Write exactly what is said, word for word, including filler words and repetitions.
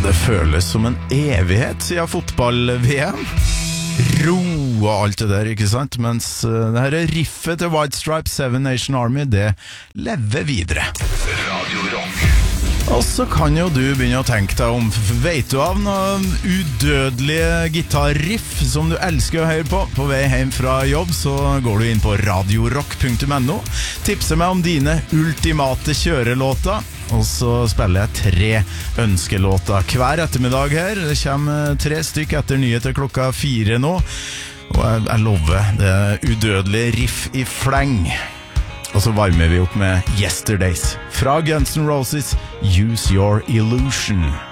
det føles som en evighet siden fotball-V M. Ro og alt det der, ikke sant? Mens uh, det her riffet til White Stripes Seven Nation Army, det lever videre. Radio Rock. Og så kan jo du begynne å tenke deg om. Vet du av noen udødelige gitarriff som du elsker å høre på? På vei hjem fra jobb så går du inn på radiorock punktum no, tipser meg om dine ultimate kjørelåter, og så spiller jeg tre ønskelåter hver ettermiddag her. Det kommer tre stykk etter nyheter klokka fire nå, og jeg, jeg lover det udødelige riff i fleng. Og så varmer vi opp med Yesterdays fra Guns N' Roses, Use Your Illusion.